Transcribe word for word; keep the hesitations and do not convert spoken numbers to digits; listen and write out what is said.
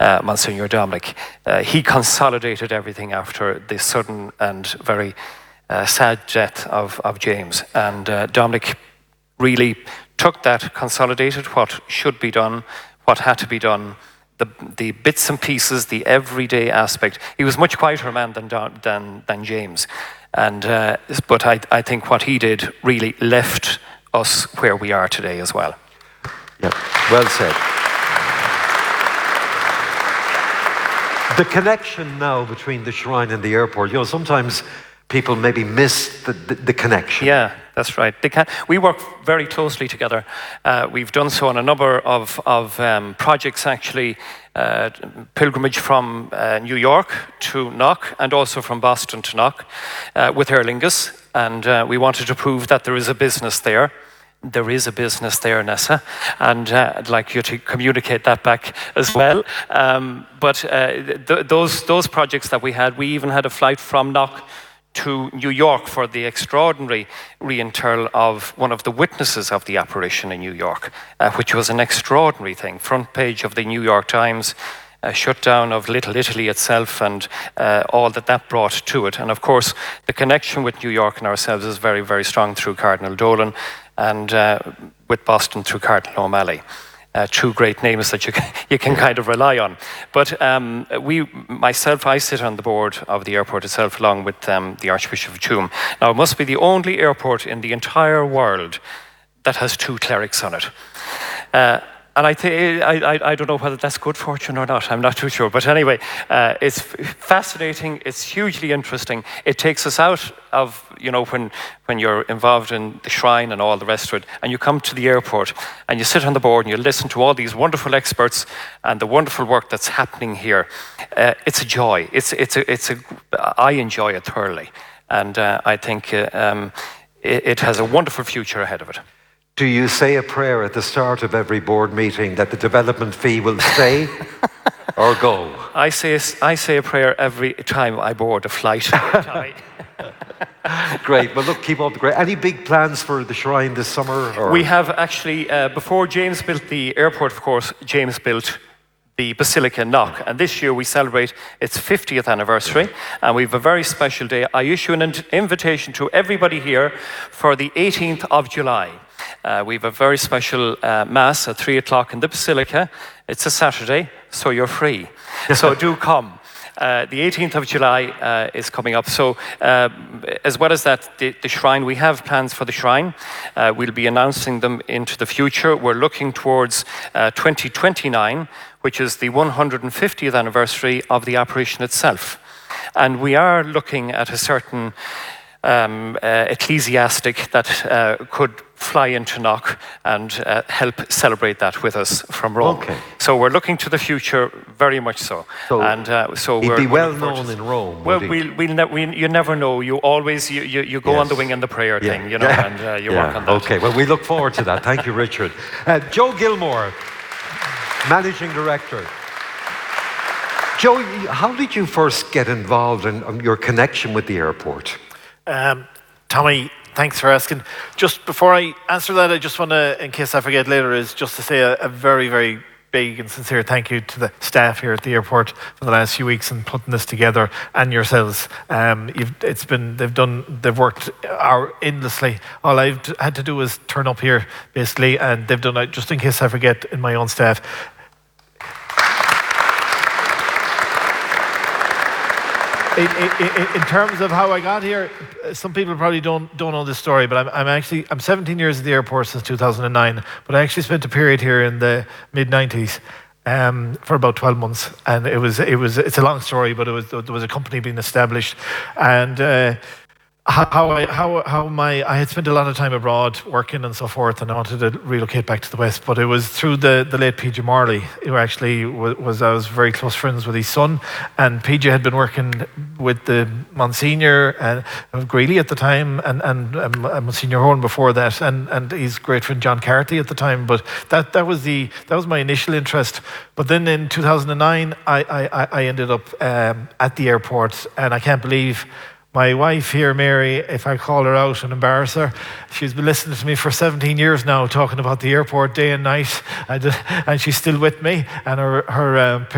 uh, Monsignor Dominic. Uh, he consolidated everything after the sudden and very uh, sad death of, of James. And uh, Dominic really took that, consolidated what should be done, what had to be done, the, the bits and pieces, the everyday aspect. He was much quieter man than, than, than James. And, uh, but I, I think what he did really left us where we are today as well. Yeah, well said. The connection now between the shrine and the airport, you know, sometimes people maybe miss the, the, the connection. Yeah, that's right. They can, we work very closely together. Uh, we've done so on a number of, of um, projects, actually. Uh, pilgrimage from uh, New York to Knock, and also from Boston to Knock uh, with Aer Lingus. And uh, we wanted to prove that there is a business there. There is a business there, Nessa, and uh, I'd like you to communicate that back as well. Um, but uh, th those, those projects that we had, we even had a flight from Knock to New York for the extraordinary reinterral of one of the witnesses of the apparition in New York, uh, which was an extraordinary thing. Front page of the New York Times, a shutdown of Little Italy itself, and uh, all that that brought to it. And of course, the connection with New York and ourselves is very, very strong through Cardinal Dolan, and uh, with Boston through Cardinal O'Malley. Uh, two great names that you can, you can kind of rely on. But um, we, myself, I sit on the board of the airport itself, along with um, the Archbishop of Tuam. Now, it must be the only airport in the entire world that has two clerics on it. Uh, and I, th I, I, I don't know whether that's good fortune or not. I'm not too sure. But anyway, uh, it's fascinating. It's hugely interesting. It takes us out of, you know, when, when you're involved in the shrine and all the rest of it, and you come to the airport and you sit on the board and you listen to all these wonderful experts and the wonderful work that's happening here. Uh, it's a joy. It's, it's a, it's a, I enjoy it thoroughly. And uh, I think uh, um, it, it has a wonderful future ahead of it. Do you say a prayer at the start of every board meeting that the development fee will stay or go? I say, I say a prayer every time I board a flight. Great. Well, look, keep up the great. Any big plans for the shrine this summer? Or? We have actually, uh, before James built the airport, of course, James built the Basilica Knock. And this year we celebrate its fiftieth anniversary. And we have a very special day. I issue an invitation to everybody here for the eighteenth of July. Uh, we have a very special uh, Mass at three o'clock in the Basilica. It's a Saturday, so you're free. So do come. Uh, the eighteenth of July uh, is coming up. So uh, as well as that, the, the shrine, we have plans for the shrine. Uh, we'll be announcing them into the future. We're looking towards uh, twenty twenty-nine, which is the one hundred fiftieth anniversary of the apparition itself. And we are looking at a certain um, uh, ecclesiastic that uh, could fly into Knock and uh, help celebrate that with us from Rome. Okay. So we're looking to the future very much so. So and uh, so he'd we're, be well we're known in Rome. Well, we'll, we'll ne we, you never know. You always you you, you go yes. on the wing and the prayer yeah. thing, you know, yeah. and uh, you yeah. work on that. Okay. Well, we look forward to that. Thank you, Richard. Uh, Joe Gilmore, Managing Director. Joe, how did you first get involved in um, your connection with the airport? Um, Tommy, thanks for asking. Just before I answer that, I just want to, in case I forget later, is just to say a, a very, very big and sincere thank you to the staff here at the airport for the last few weeks and putting this together, and yourselves. Um, you've, it's been, they've done, they've worked hour endlessly. All I've had to do is turn up here, basically, and they've done it, just in case I forget, in my own staff. In, in, in terms of how I got here, some people probably don't don't know this story, but I'm, I'm actually I'm seventeen years at the airport since two thousand nine. But I actually spent a period here in the mid nineties um, for about twelve months, and it was it was it's a long story, but it was there was a company being established, and. Uh, How I how how my I had spent a lot of time abroad working and so forth, and I wanted to relocate back to the West. But it was through the the late P J Marley, who actually was, was I was very close friends with his son, and P J had been working with the Monsignor and uh, Greeley at the time, and and um, Monsignor Horn before that, and and his great friend John Carty at the time. But that that was the that was my initial interest. But then in two thousand nine, I I I ended up um, at the airport, and I can't believe. My wife here, Mary, if I call her out and embarrass her, she's been listening to me for seventeen years now, talking about the airport day and night, and, and she's still with me. And her, her um,